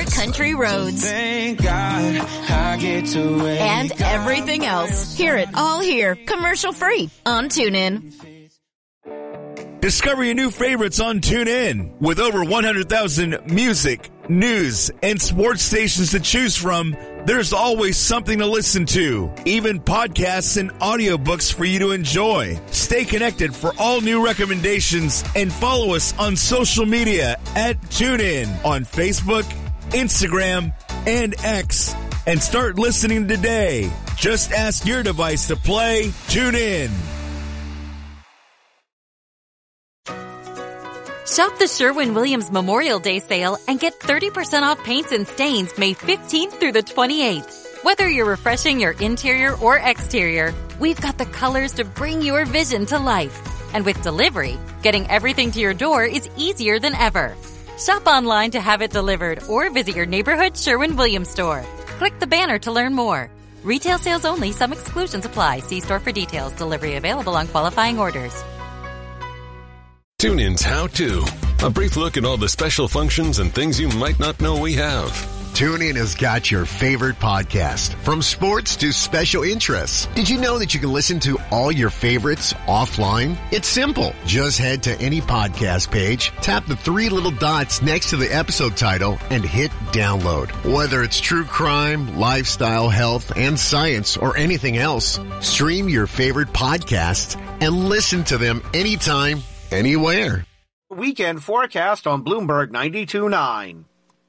country roads. Thank God I get to wake And everything else. Hear it all here, commercial free on TuneIn. Discover your new favorites on TuneIn. With over 100,000 music, news, and sports stations to choose from, there's always something to listen to. Even podcasts and audiobooks for you to enjoy. Stay connected for all new recommendations and follow us on social media at TuneIn on Facebook, Instagram, and X. And start listening today. Just ask your device to play TuneIn. Shop the Sherwin-Williams Memorial Day sale and get 30% off paints and stains May 15th through the 28th. Whether you're refreshing your interior or exterior, we've got the colors to bring your vision to life. And with delivery, getting everything to your door is easier than ever. Shop online to have it delivered or visit your neighborhood Sherwin-Williams store. Click the banner to learn more. Retail sales only. Some exclusions apply. See store for details. Delivery available on qualifying orders. TuneIn's How To. A brief look at all the special functions and things you might not know we have. TuneIn has got your favorite podcast, from sports to special interests. Did you know that you can listen to all your favorites offline? It's simple. Just head to any podcast page, tap the three little dots next to the episode title, and hit download. Whether it's true crime, lifestyle, health, and science, or anything else, stream your favorite podcasts and listen to them anytime, anywhere. Weekend forecast on Bloomberg 92.9.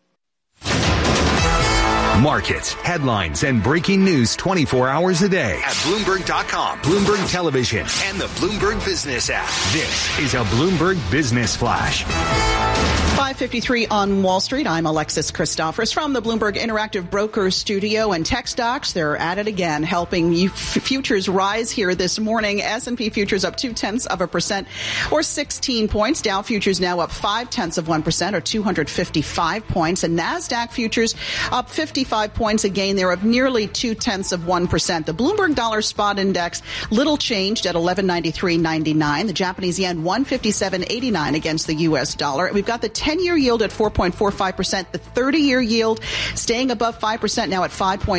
Markets, headlines, and breaking news 24 hours a day at Bloomberg.com, Bloomberg Television, and the Bloomberg Business app. This is a Bloomberg Business Flash. 5:53 on Wall Street. I'm Alexis Christophorous from the Bloomberg Interactive Brokers Studio, and tech stocks, they're at it again, helping futures rise here this morning. S&P futures up 0.2% or 16 points. Dow futures now up 0.5% or 255 points. And NASDAQ futures up 55 points, a gain there of nearly 0.2%. The Bloomberg Dollar Spot Index, little changed at 1193.99. The Japanese yen 157.89 against the U.S. dollar. We've got the 10-year yield at 4.45%. The 30-year yield staying above 5% now at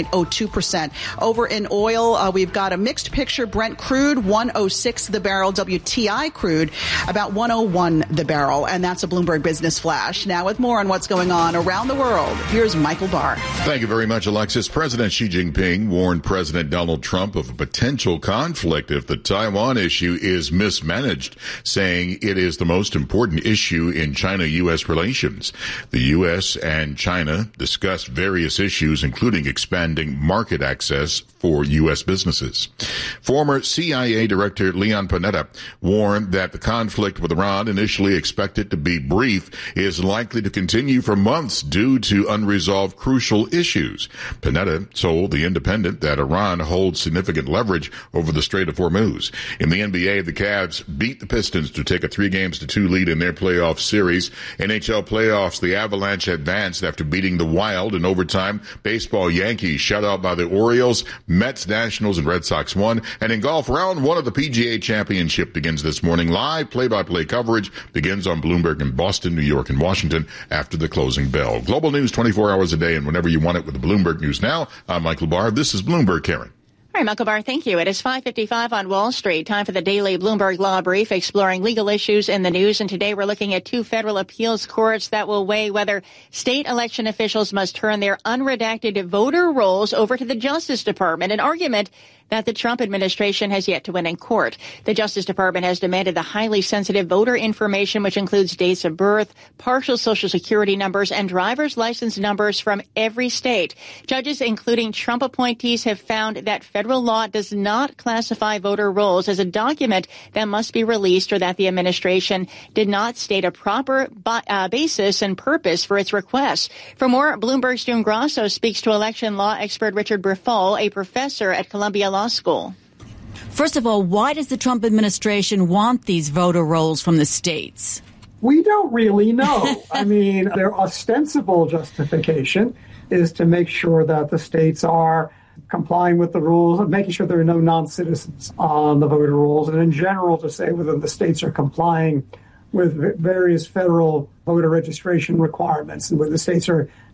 5.02%. Over in oil, we've got a mixed picture. Brent crude, 106 the barrel. WTI crude, about 101 the barrel. And that's a Bloomberg Business Flash. Now with more on what's going on around the world, here's Michael Barr. Thank you very much, Alexis. President Xi Jinping warned President Donald Trump of a potential conflict if the Taiwan issue is mismanaged, saying it is the most important issue in China-U.S. relations. The U.S. and China discussed various issues, including expanding market access for U.S. businesses. Former CIA Director Leon Panetta warned that the conflict with Iran, initially expected to be brief, is likely to continue for months due to unresolved crucial issues. Panetta told The Independent that Iran holds significant leverage over the Strait of Hormuz. In the NBA, the Cavs beat the Pistons to take a 3-2 lead in their playoff series. NHL playoffs, the Avalanche advanced after beating the Wild in overtime. Baseball, Yankees shut out by the Orioles. Mets, Nationals, and Red Sox won. And in golf, round one of the PGA Championship begins this morning. Live play-by-play coverage begins on Bloomberg in Boston, New York, and Washington after the closing bell. Global news 24 hours a day and whenever you want it with the Bloomberg News Now. I'm Michael Barr. This is Bloomberg, Karen. All right, Michael Barr, thank you. It is 5:55 on Wall Street. Time for the daily Bloomberg Law Brief, exploring legal issues in the news. And today we're looking at two federal appeals courts that will weigh whether state election officials must turn their unredacted voter rolls over to the Justice Department, an argument that the Trump administration has yet to win in court. The Justice Department has demanded the highly sensitive voter information, which includes dates of birth, partial Social Security numbers, and driver's license numbers from every state. Judges, including Trump appointees, have found that federal law does not classify voter rolls as a document that must be released, or that the administration did not state a proper basis and purpose for its requests. For more, Bloomberg's June Grosso speaks to election law expert Richard Brifol, a professor at Columbia Law School. First of all, why does the Trump administration want these voter rolls from the states? We don't really know. I mean, their ostensible justification is to make sure that the states are complying with the rules and making sure there are no non-citizens on the voter rolls, and in general to say whether the states are complying with various federal voter registration requirements and whether the states are